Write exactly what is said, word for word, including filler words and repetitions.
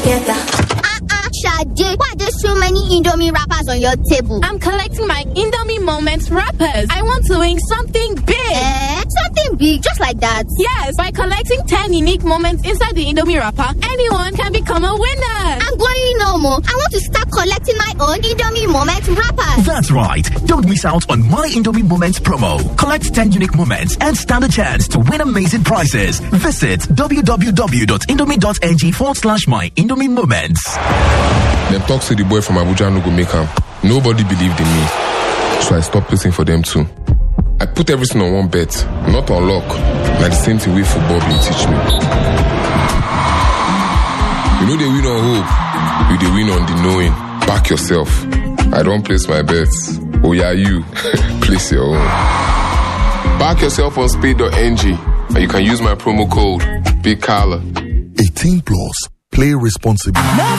together. Uh-uh, Sade, why there's so many Indomie wrappers on your table? I'm collecting my Indomie Moments wrappers. I want to win something big. Eh? Something big, just like that? Yes, by collecting ten unique moments inside the Indomie wrapper, anyone can become a winner. I'm going no more. I want to start collecting my own Indomie Moments wrappers. That's right. Don't miss out on My Indomie Moments promo. Collect ten unique moments and stand a chance to win amazing prizes. Visit www.indomie.ng forward slash My Indomie Moments. Them talk to the boy from Abuja no go make him. Nobody believed in me. So I stopped placing for them too. I put everything on one bet, not on luck. Like the same thing way football been teach me. You know they win on hope. You they win on the knowing. Back yourself. I don't place my bets. Oh yeah, you. Place your own. Back yourself on spade dot n g and you can use my promo code Big Carla. eighteen plus. Play responsibly.